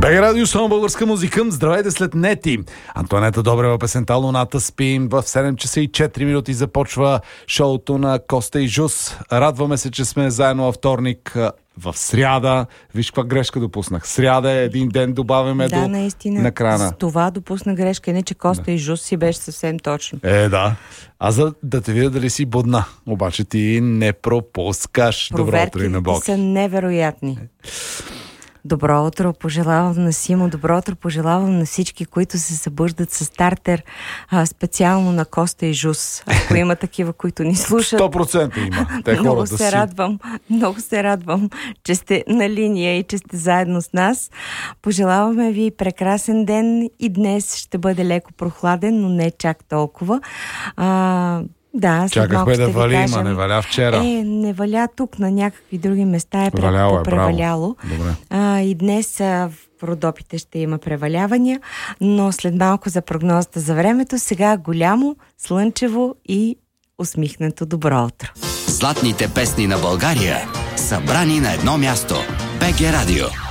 БГ Радио, само българска музика. Здравейте след Нети. Антоанета Добрева, песента "Луната спи". В 7 часа и 4 минути започва шоуто на Коста и Жус. Радваме се, че сме заедно във вторник. В сряда, виж каква грешка допуснах. Сряда е един ден, добавяме до на крана. С това допусна грешка, не че Коста и Жус си беше съвсем точно. Да. А за да те видя дали си будна. Обаче ти не пропускаш. Добро утро и на Бог. Са невероятни. Добро утро пожелавам на Симо, добро утро пожелавам на всички, които се събуждат с стартер, специално на Коста и Жус. Ако има такива, които ни слушат. 100% има. Много се радвам, че сте на линия и че сте заедно с нас. Пожелаваме ви прекрасен ден и днес ще бъде леко прохладен, но не чак толкова. Да, чакахме да вали, кажем, не валя вчера. Не валя тук, на някакви други места е преваляло. И днес в Родопите ще има превалявания, но след малко за прогнозата за времето, сега голямо, слънчево и усмихнато добро утро. Златните песни на България, събрани на едно място. БГ Радио.